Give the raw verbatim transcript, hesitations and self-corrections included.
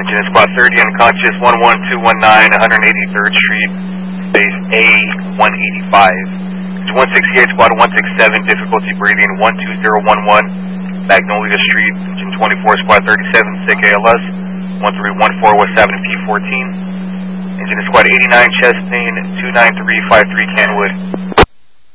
Engine is Squad thirty, unconscious, one one two one nine, one eighty-third Street, space A one eighty-five. It's one sixty-eight, Squad one sixty-seven, difficulty breathing, one two zero one one, Magnolia Street, Engine twenty-four, Squad thirty-seven, sick A L S, one three one four, West Avenue P fourteen. Engine is Squad eighty-nine, chest pain, two nine three five three, Canwood.